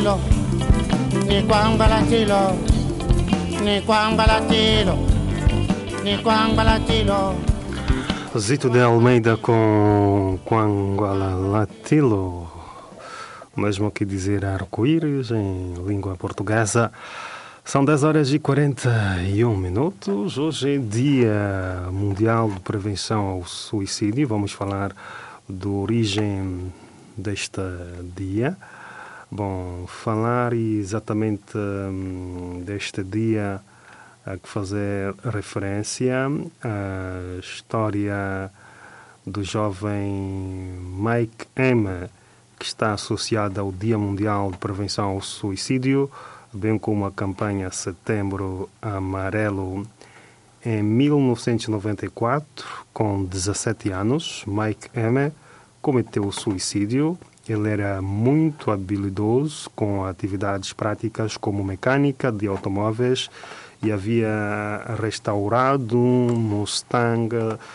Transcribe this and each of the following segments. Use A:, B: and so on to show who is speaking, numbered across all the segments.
A: balatilo, ni kwang balatilo, ni kwang balatilo, ni kwang balatilo.
B: Zito de Almeida com Quangualatilo, mesmo que dizer arco-íris em língua portuguesa. São 10 horas e 41 minutos. Hoje é Dia Mundial de Prevenção ao Suicídio. Vamos falar da origem deste dia. Bom, falar exatamente deste dia a que fazer referência à história do jovem Mike M, que está associada ao Dia Mundial de Prevenção ao Suicídio, bem como a campanha Setembro Amarelo. Em 1994, com 17 anos, Mike M cometeu o suicídio. Ele era muito habilidoso com atividades práticas como mecânica de automóveis e havia restaurado um Mustang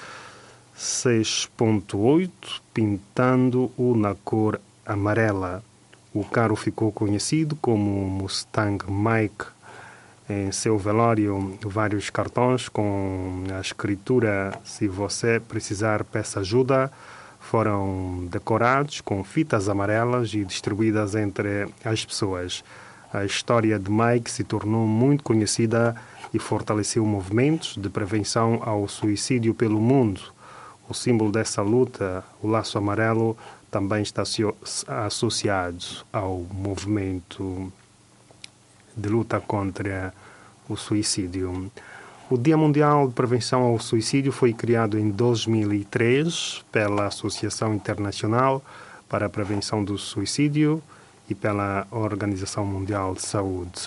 B: 6.8, pintando-o na cor amarela. O carro ficou conhecido como Mustang Mike. Em seu velório, vários cartões com a escritura "Se você precisar, peça ajuda", foram decorados com fitas amarelas e distribuídas entre as pessoas. A história de Mike se tornou muito conhecida e fortaleceu movimentos de prevenção ao suicídio pelo mundo. O símbolo dessa luta, o laço amarelo, também está associado ao movimento de luta contra o suicídio. O Dia Mundial de Prevenção ao Suicídio foi criado em 2003 pela Associação Internacional para a Prevenção do Suicídio e pela Organização Mundial de Saúde,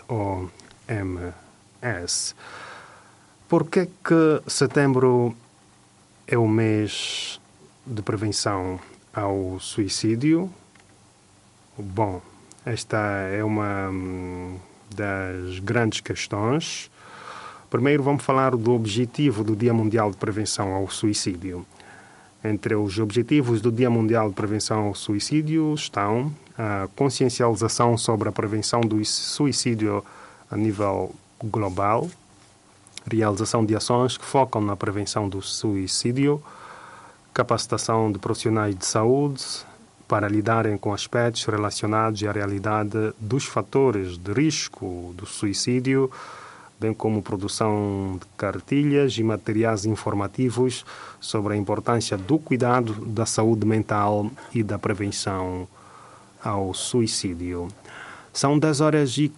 B: OMS. Por que setembro é o mês de prevenção ao suicídio? Bom, esta é uma das grandes questões. Primeiro vamos falar do objetivo do Dia Mundial de Prevenção ao Suicídio. Entre os objetivos do Dia Mundial de Prevenção ao Suicídio estão a consciencialização sobre a prevenção do suicídio a nível global, realização de ações que focam na prevenção do suicídio, capacitação de profissionais de saúde para lidarem com aspectos relacionados à realidade dos fatores de risco do suicídio, bem como produção de cartilhas e materiais informativos sobre a importância do cuidado da saúde mental e da prevenção ao suicídio. São 10 horas e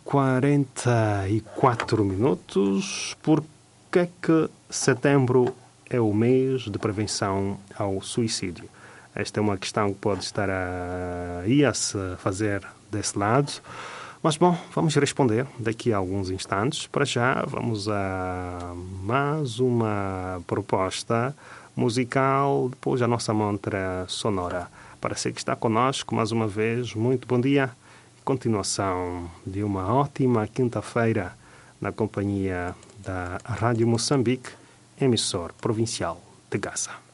B: 44 minutos. Por que setembro é o mês de prevenção ao suicídio? Esta é uma questão que pode estar aí a se fazer desse lado. Mas, bom, vamos responder daqui a alguns instantes. Para já, vamos a mais uma proposta musical, depois a nossa mantra sonora. Para você que está conosco, mais uma vez, muito bom dia. Continuação de uma ótima quinta-feira na companhia da Rádio Moçambique, emissor provincial de Gaza.